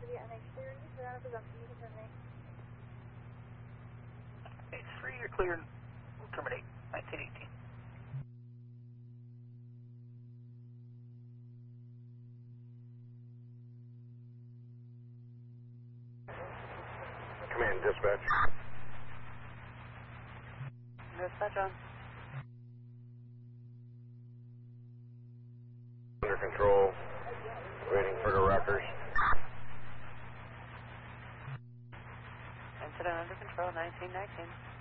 It's free, you're clear, we'll terminate 1918. Command dispatch. Dispatch on. Under control. Waiting for the wreckers. Incident under control, 1919.